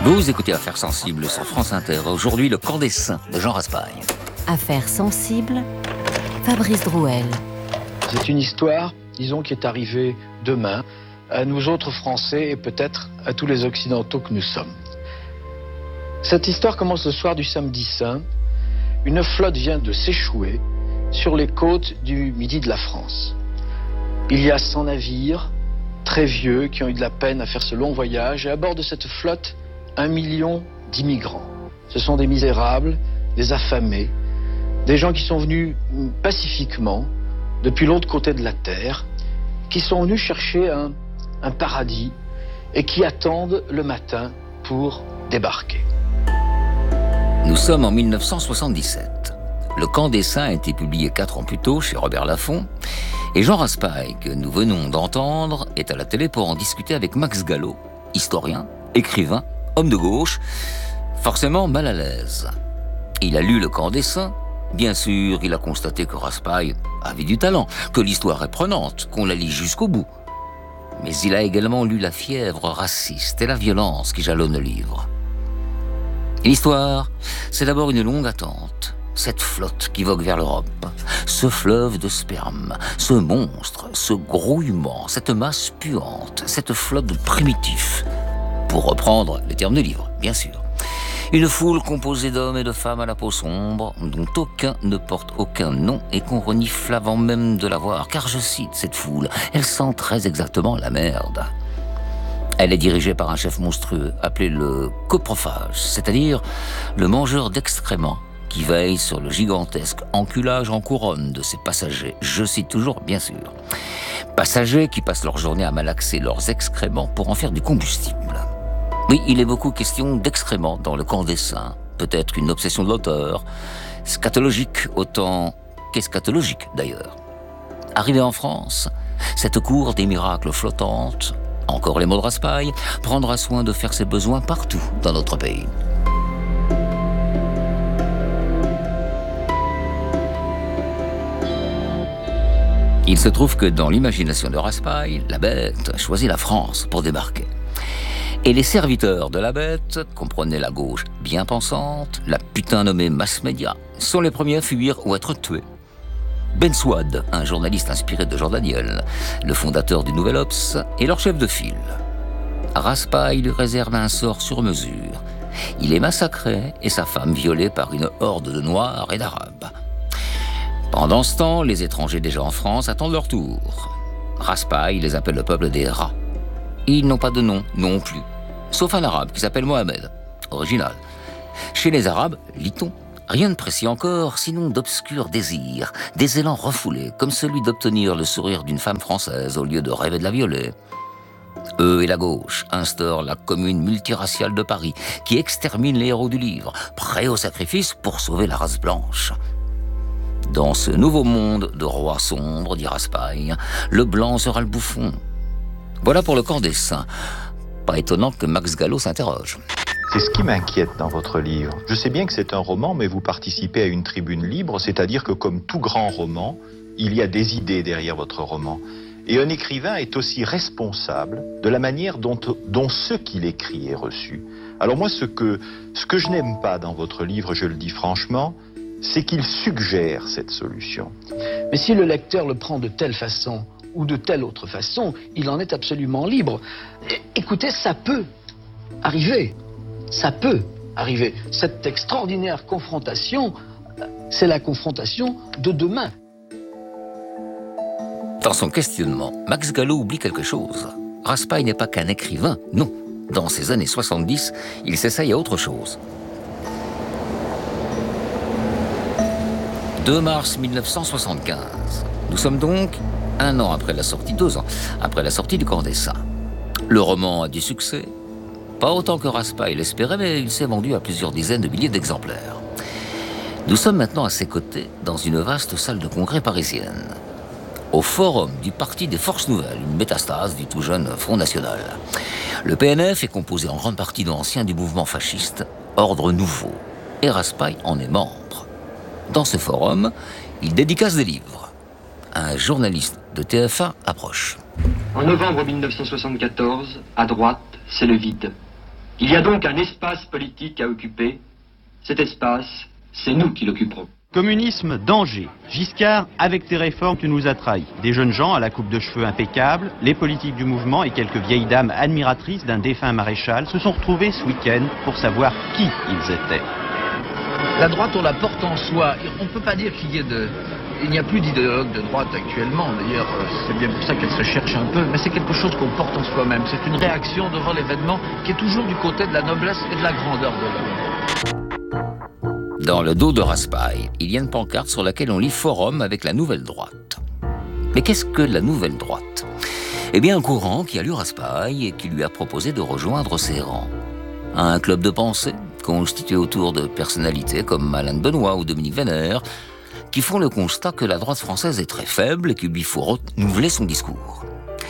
Vous écoutez Affaires sensibles sur France Inter. Aujourd'hui, le camp des saints de Jean Raspail. Affaires sensibles, Fabrice Drouel. C'est une histoire, disons, qui est arrivée demain à nous autres Français et peut-être à tous les Occidentaux que nous sommes. Cette histoire commence le soir du samedi saint. Une flotte vient de s'échouer sur les côtes du midi de la France. Il y a 100 navires, très vieux, qui ont eu de la peine à faire ce long voyage. Et à bord de cette flotte, 1 million d'immigrants. Ce sont des misérables, des affamés, des gens qui sont venus pacifiquement depuis l'autre côté de la terre, qui sont venus chercher un paradis et qui attendent le matin pour débarquer. Nous sommes en 1977. Le camp des saints a été publié 4 ans plus tôt chez Robert Laffont. Et Jean Raspail, que nous venons d'entendre, est à la télé pour en discuter avec Max Gallo, historien, écrivain, homme de gauche, forcément mal à l'aise. Il a lu Le camp des saints. Bien sûr, il a constaté que Raspail avait du talent, que l'histoire est prenante, qu'on la lit jusqu'au bout. Mais il a également lu la fièvre raciste et la violence qui jalonnent le livre. L'histoire, c'est d'abord une longue attente. Cette flotte qui vogue vers l'Europe, ce fleuve de sperme, ce monstre, ce grouillement, cette masse puante, cette flotte de primitifs, pour reprendre les termes du livre, bien sûr. Une foule composée d'hommes et de femmes à la peau sombre, dont aucun ne porte aucun nom et qu'on renifle avant même de la voir, car je cite cette foule, elle sent très exactement la merde. Elle est dirigée par un chef monstrueux, appelé le coprophage, c'est-à-dire le mangeur d'excréments, qui veille sur le gigantesque enculage en couronne de ses passagers. Je cite toujours, bien sûr. Passagers qui passent leur journée à malaxer leurs excréments pour en faire du combustible. Oui, il est beaucoup question d'excréments dans le camp des saints. Peut-être une obsession de l'auteur. Scatologique autant qu'eschatologique, d'ailleurs. Arrivé en France, cette cour des miracles flottante, encore les mots de Raspail, prendra soin de faire ses besoins partout dans notre pays. Il se trouve que dans l'imagination de Raspail, la bête choisit la France pour débarquer. Et les serviteurs de la bête, comprenez la gauche bien pensante, la putain nommée mass média, sont les premiers à fuir ou à être tués. Ben Souad, un journaliste inspiré de Jean Daniel, le fondateur du Nouvel Obs, est leur chef de file. Raspail lui réserve un sort sur mesure. Il est massacré et sa femme violée par une horde de Noirs et d'Arabes. Pendant ce temps, les étrangers déjà en France attendent leur tour. Raspail les appelle le peuple des rats. Ils n'ont pas de nom non plus, sauf un arabe qui s'appelle Mohamed, original. Chez les arabes, lit-on, rien de précis encore, sinon d'obscurs désirs, des élans refoulés, comme celui d'obtenir le sourire d'une femme française au lieu de rêver de la violer. Eux et la gauche instaurent la commune multiraciale de Paris, qui extermine les héros du livre, prêts au sacrifice pour sauver la race blanche. Dans ce nouveau monde de rois sombres, dit Raspail, le blanc sera le bouffon. Voilà pour le camp des saints. Pas étonnant que Max Gallo s'interroge. C'est ce qui m'inquiète dans votre livre. Je sais bien que c'est un roman, mais vous participez à une tribune libre, c'est-à-dire que comme tout grand roman, il y a des idées derrière votre roman. Et un écrivain est aussi responsable de la manière dont ce qu'il écrit est reçu. Alors moi, ce que je n'aime pas dans votre livre, je le dis franchement, c'est qu'il suggère cette solution. Mais si le lecteur le prend de telle façon ou de telle autre façon, il en est absolument libre. Écoutez, ça peut arriver. Ça peut arriver. Cette extraordinaire confrontation, c'est la confrontation de demain. Dans son questionnement, Max Gallo oublie quelque chose. Raspail n'est pas qu'un écrivain, non. Dans ces années 70, il s'essaye à autre chose. 2 mars 1975. Nous sommes donc 1 an après la sortie, 2 ans après la sortie du camp des saints. Le roman a du succès. Pas autant que Raspail l'espérait, mais il s'est vendu à plusieurs dizaines de milliers d'exemplaires. Nous sommes maintenant à ses côtés dans une vaste salle de congrès parisienne. Au forum du Parti des Forces Nouvelles, une métastase du tout jeune Front National. Le PNF est composé en grande partie d'anciens du mouvement fasciste, Ordre Nouveau. Et Raspail en est membre. Dans ce forum, il dédicace des livres. Un journaliste de TF1 approche. En novembre 1974, à droite, c'est le vide. Il y a donc un espace politique à occuper. Cet espace, c'est nous qui l'occuperons. Communisme, danger. Giscard, avec tes réformes, tu nous as trahis. Des jeunes gens à la coupe de cheveux impeccable, les politiques du mouvement et quelques vieilles dames admiratrices d'un défunt maréchal se sont retrouvés ce week-end pour savoir qui ils étaient. La droite, on la porte en soi. On ne peut pas dire il n'y a plus d'idéologue de droite actuellement. D'ailleurs, c'est bien pour ça qu'elle se cherche un peu. Mais c'est quelque chose qu'on porte en soi-même. C'est une réaction devant l'événement qui est toujours du côté de la noblesse et de la grandeur de l'homme. Dans le dos de Raspail, il y a une pancarte sur laquelle on lit Forum avec la Nouvelle Droite. Mais qu'est-ce que la Nouvelle Droite ? Eh bien, un courant qui a lu Raspail et qui lui a proposé de rejoindre ses rangs. Un club de pensée constitué autour de personnalités comme Alain Benoît ou Dominique Vénère, qui font le constat que la droite française est très faible et qu'il lui faut renouveler son discours.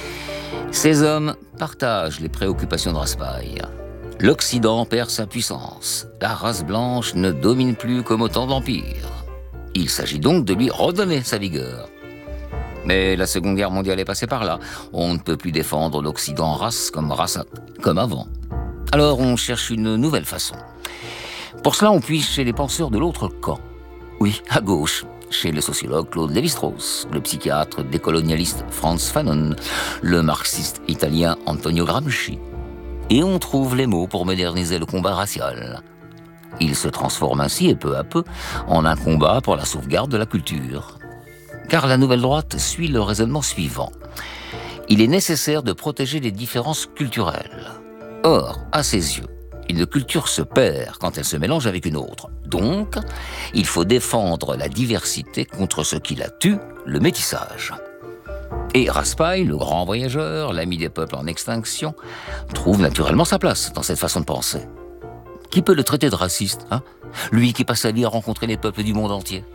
Ces hommes partagent les préoccupations de Raspail. L'Occident perd sa puissance. La race blanche ne domine plus comme au temps de l'Empire. Il s'agit donc de lui redonner sa vigueur. Mais la Seconde Guerre mondiale est passée par là. On ne peut plus défendre l'Occident race comme avant. Alors on cherche une nouvelle façon. Pour cela, on puise chez les penseurs de l'autre camp. Oui, à gauche, chez le sociologue Claude Lévi-Strauss, le psychiatre décolonialiste Frantz Fanon, le marxiste italien Antonio Gramsci. Et on trouve les mots pour moderniser le combat racial. Il se transforme ainsi, et peu à peu, en un combat pour la sauvegarde de la culture. Car la Nouvelle Droite suit le raisonnement suivant. Il est nécessaire de protéger les différences culturelles. Or, à ses yeux, une culture se perd quand elle se mélange avec une autre. Donc, il faut défendre la diversité contre ce qui la tue, le métissage. Et Raspail, le grand voyageur, l'ami des peuples en extinction, trouve naturellement sa place dans cette façon de penser. Qui peut le traiter de raciste, hein ? Lui qui passe sa vie à rencontrer les peuples du monde entier.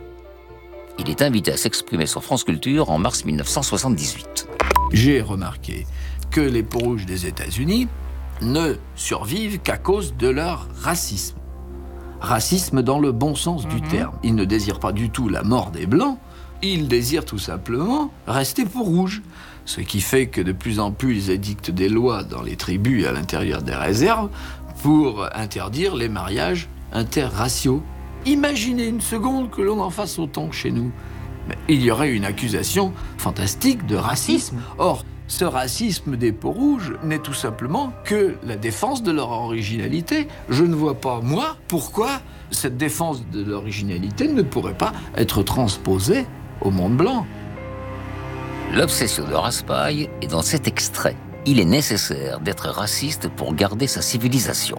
Il est invité à s'exprimer sur France Culture en mars 1978. J'ai remarqué que les peaux-rouges des États-Unis ne survivent qu'à cause de leur racisme. Racisme dans le bon sens du terme. Ils ne désirent pas du tout la mort des Blancs, ils désirent tout simplement rester peaux-rouges. Ce qui fait que de plus en plus, ils édictent des lois dans les tribus et à l'intérieur des réserves pour interdire les mariages interraciaux. Imaginez une seconde que l'on en fasse autant que chez nous. Mais il y aurait une accusation fantastique de racisme. Or, ce racisme des peaux-rouges n'est tout simplement que la défense de leur originalité. Je ne vois pas, moi, pourquoi cette défense de l'originalité ne pourrait pas être transposée au monde blanc. L'obsession de Raspail est dans cet extrait. Il est nécessaire d'être raciste pour garder sa civilisation.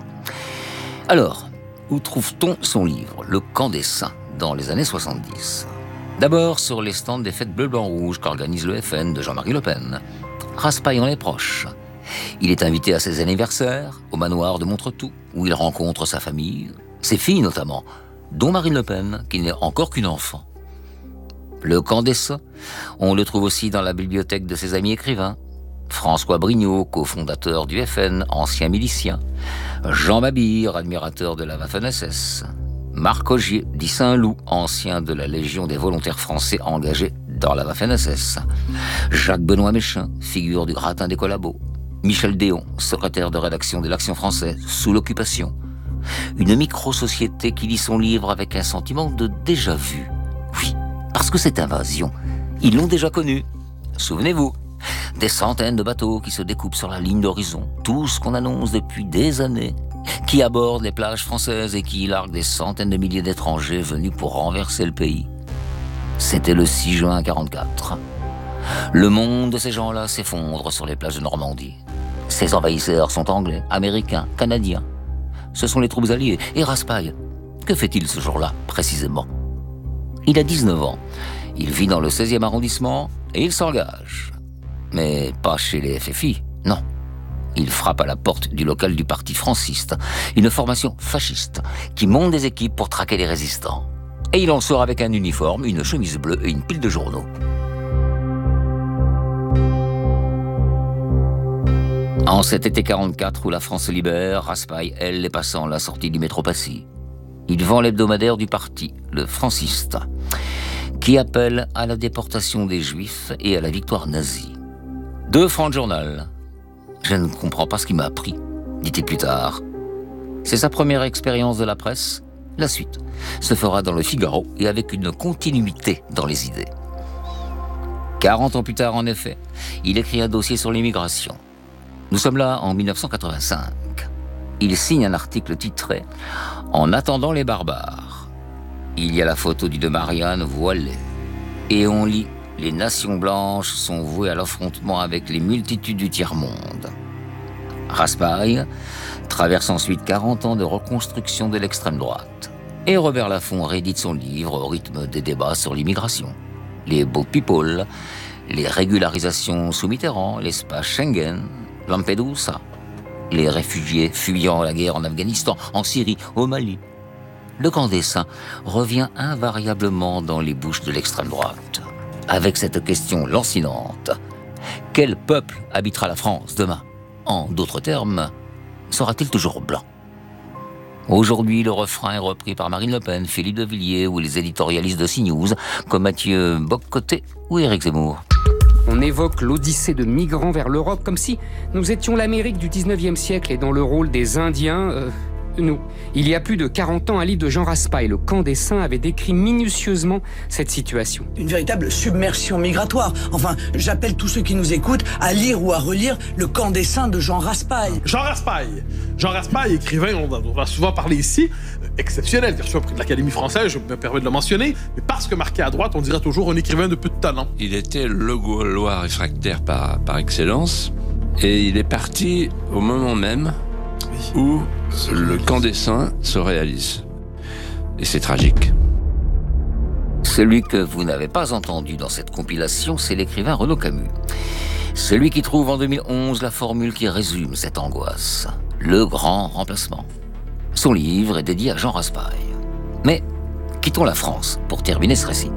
Alors, où trouve-t-on son livre, Le Camp des Saints, dans les années 70 ? D'abord sur les stands des fêtes bleu-blanc-rouge qu'organise le FN de Jean-Marie Le Pen. Raspail en est proche. Il est invité à ses anniversaires, au manoir de Montretout, où il rencontre sa famille, ses filles notamment, dont Marine Le Pen, qui n'est encore qu'une enfant. Le Camp des Saints, on le trouve aussi dans la bibliothèque de ses amis écrivains. François Brignot, cofondateur du FN, ancien milicien. Jean Mabire, admirateur de la Waffen-SS. Marc Augier, dit Saint-Loup, ancien de la Légion des volontaires français engagés dans la Waffen-SS. Jacques-Benoît Méchain, figure du gratin des collabos. Michel Déon, secrétaire de rédaction de l'Action française, sous l'occupation. Une micro-société qui lit son livre avec un sentiment de déjà-vu. Oui, parce que cette invasion, ils l'ont déjà connue. Souvenez-vous, des centaines de bateaux qui se découpent sur la ligne d'horizon, tout ce qu'on annonce depuis des années, qui abordent les plages françaises et qui larguent des centaines de milliers d'étrangers venus pour renverser le pays. C'était le 6 juin 1944. Le monde de ces gens-là s'effondre sur les plages de Normandie. Ces envahisseurs sont anglais, américains, canadiens. Ce sont les troupes alliées. Et Raspail, que fait-il ce jour-là, précisément ? Il a 19 ans. Il vit dans le 16e arrondissement et il s'engage. Mais pas chez les FFI, non. Il frappe à la porte du local du parti franciste, une formation fasciste qui monte des équipes pour traquer les résistants. Et il en sort avec un uniforme, une chemise bleue et une pile de journaux. En cet été 44 où la France se libère, Raspail, elle, est passant la sortie du métro Passy. Il vend l'hebdomadaire du parti, le Franciste, qui appelle à la déportation des Juifs et à la victoire nazie. 2 francs de journal. Je ne comprends pas ce qui m'a appris, dit-il plus tard. C'est sa première expérience de la presse. La suite se fera dans le Figaro et avec une continuité dans les idées. 40 ans plus tard, en effet, il écrit un dossier sur l'immigration. Nous sommes là en 1985. Il signe un article titré « En attendant les barbares ». Il y a la photo du de Marianne voilée. Et on lit « Les nations blanches sont vouées à l'affrontement avec les multitudes du tiers-monde ». Raspail traverse ensuite 40 ans de reconstruction de l'extrême droite. Et Robert Laffont réédite son livre au rythme des débats sur l'immigration. Les Boat People, les régularisations sous Mitterrand, l'espace Schengen, Lampedusa, les réfugiés fuyant la guerre en Afghanistan, en Syrie, au Mali. Le camp des Saints revient invariablement dans les bouches de l'extrême droite, avec cette question lancinante. Quel peuple habitera la France demain? En d'autres termes, sera-t-il toujours blanc? Aujourd'hui, le refrain est repris par Marine Le Pen, Philippe de Villiers ou les éditorialistes de CNews, comme Mathieu Bock-Côté ou Éric Zemmour. On évoque l'odyssée de migrants vers l'Europe comme si nous étions l'Amérique du 19e siècle et dans le rôle des Indiens, nous. Il y a plus de 40 ans, un livre de Jean Raspail, Le Camp des Saints, avait décrit minutieusement cette situation. Une véritable submersion migratoire. Enfin, j'appelle tous ceux qui nous écoutent à lire ou à relire Le Camp des Saints de Jean Raspail. Jean Raspail, écrivain, on va souvent parler ici, exceptionnel, qui a reçu un prix de l'Académie française, je me permets de le mentionner, mais parce que marqué à droite, on dirait toujours un écrivain de peu de talent. Il était le Gaulois réfractaire par excellence, et il est parti au moment même où le Camp des Saints se réalise. Et c'est tragique. Celui que vous n'avez pas entendu dans cette compilation, c'est l'écrivain Renaud Camus. Celui qui trouve en 2011 la formule qui résume cette angoisse. Le grand remplacement. Son livre est dédié à Jean Raspail. Mais quittons la France pour terminer ce récit.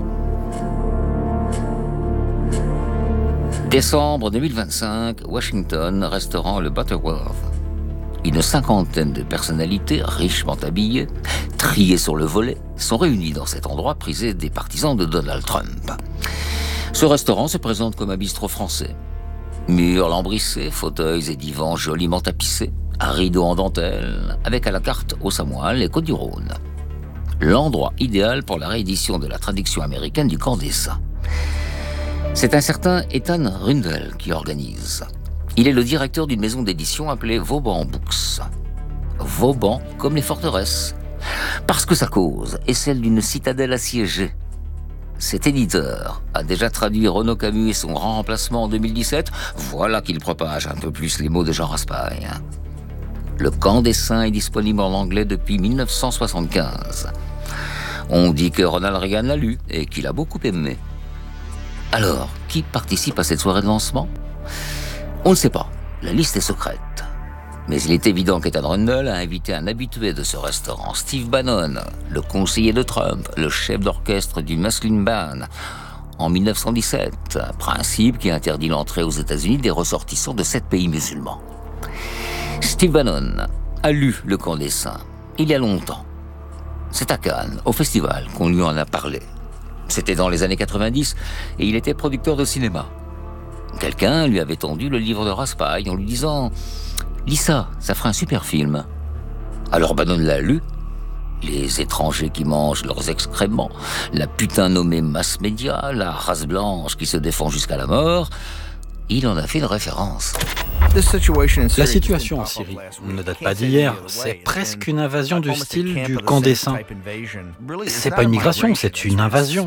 Décembre 2025, Washington, restaurant le Butterworth. Une cinquantaine de personnalités richement habillées, triées sur le volet, sont réunies dans cet endroit prisé des partisans de Donald Trump. Ce restaurant se présente comme un bistrot français. Murs lambrissés, fauteuils et divans joliment tapissés, à rideaux en dentelle, avec à la carte au Samoal et Côte-du-Rhône. L'endroit idéal pour la réédition de la traduction américaine du Camp des Saints. C'est un certain Ethan Rundel qui organise. Il est le directeur d'une maison d'édition appelée Vauban Books. Vauban comme les forteresses. Parce que sa cause est celle d'une citadelle assiégée. Cet éditeur a déjà traduit Renaud Camus et son grand remplacement en 2017. Voilà qu'il propage un peu plus les mots de Jean Raspail. Le Camp des Saints est disponible en anglais depuis 1975. On dit que Ronald Reagan l'a lu et qu'il a beaucoup aimé. Alors, qui participe à cette soirée de lancement ? On ne sait pas, la liste est secrète. Mais il est évident qu'Ethan Rundel a invité un habitué de ce restaurant, Steve Bannon, le conseiller de Trump, le chef d'orchestre du Muslin Ban, en 1917, un principe qui interdit l'entrée aux États-Unis des ressortissants de 7 pays musulmans. Steve Bannon a lu Le Camp des Saints, il y a longtemps. C'est à Cannes, au festival, qu'on lui en a parlé. C'était dans les années 90 et il était producteur de cinéma. Quelqu'un lui avait tendu le livre de Raspail en lui disant « Lis ça, ça fera un super film ». Alors Bannon l'a lu. Les étrangers qui mangent leurs excréments, la putain nommée mass média, la race blanche qui se défend jusqu'à la mort, il en a fait une référence. La situation en Syrie ne date pas d'hier, c'est presque une invasion du style du Camp des Saints. C'est pas une migration, c'est une invasion.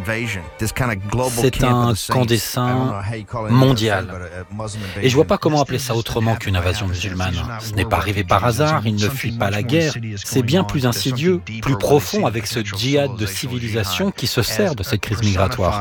C'est un Camp des Saints mondial. Et je vois pas comment appeler ça autrement qu'une invasion musulmane. Ce n'est pas arrivé par hasard, il ne fuit pas la guerre. C'est bien plus insidieux, plus profond avec ce djihad de civilisation qui se sert de cette crise migratoire.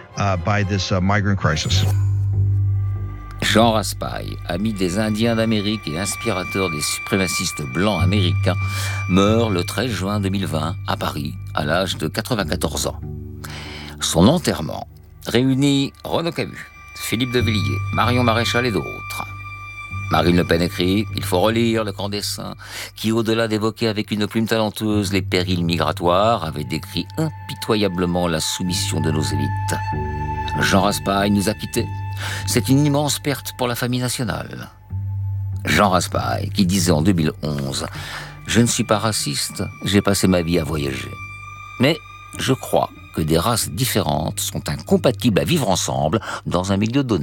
Jean Raspail, ami des Indiens d'Amérique et inspirateur des suprémacistes blancs américains, meurt le 13 juin 2020 à Paris, à l'âge de 94 ans. Son enterrement réunit Renaud Camus, Philippe de Villiers, Marion Maréchal et d'autres. Marine Le Pen écrit « Il faut relire Le Camp des Saints » qui, au-delà d'évoquer avec une plume talentueuse les périls migratoires, avait décrit impitoyablement la soumission de nos élites. Jean Raspail nous a quittés. C'est une immense perte pour la famille nationale. Jean Raspail, qui disait en 2011 « Je ne suis pas raciste, j'ai passé ma vie à voyager. Mais je crois que des races différentes sont incompatibles à vivre ensemble dans un milieu donné. »